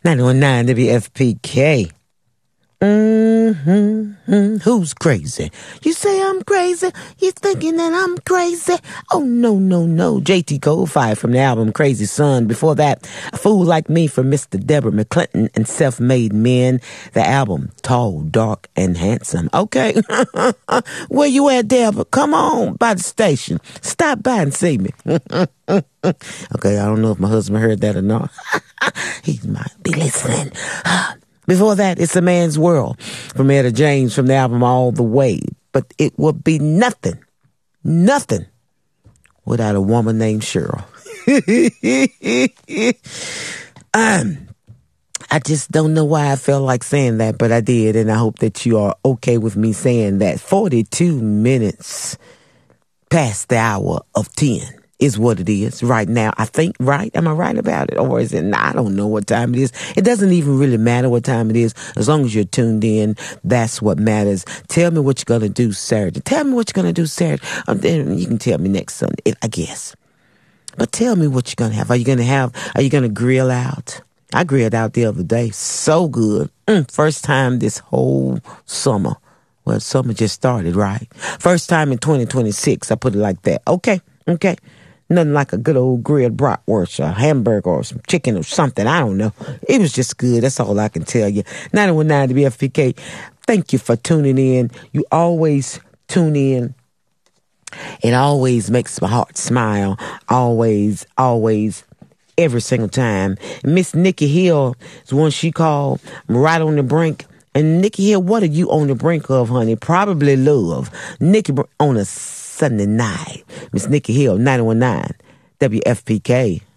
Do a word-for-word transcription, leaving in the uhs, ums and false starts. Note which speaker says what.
Speaker 1: nine one nine W F P K. Mm-hmm. Who's crazy? You say I'm crazy? You thinking that I'm crazy? Oh, no, no, no. J T Coldfire from the album Crazy Son. Before that, A Fool Like Me from Mister Deborah McClinton and Self-Made Men. The album Tall, Dark, and Handsome. Okay. Where you at, Deborah? Come on by the station. Stop by and see me. Okay, I don't know if my husband heard that or not. He might be listening. Before that, It's a Man's World from Etta James from the album All the Way. But it would be nothing, nothing without a woman named Cheryl. um, I just don't know why I felt like saying that, but I did, and I hope that you are okay with me saying that. forty-two minutes past the hour of ten. Is what it is right now. I think, right? Am I right about it? Or is it? I don't know what time it is. It doesn't even really matter what time it is. As long as you're tuned in, that's what matters. Tell me what you're going to do Saturday. Tell me what you're going to do Saturday. Um, then you can tell me next Sunday, I guess. But tell me what you're going to have. Are you going to have, are you going to grill out? I grilled out the other day. So good. Mm, first time this whole summer. Well, summer just started, right? First time in twenty twenty-six. I put it like that. Okay. Okay. Nothing like a good old grilled bratwurst, a hamburger, or some chicken or something. I don't know. It was just good. That's all I can tell you. nine one nine W F P K, thank you for tuning in. You always tune in. It always makes my heart smile. Always, always, every single time. Miss Nikki Hill is one she called. I'm right on the brink. And Nikki Hill, what are you on the brink of, honey? Probably love. Nikki on a Sunday night. Miss Nikki Hill, nine one nine W F P K.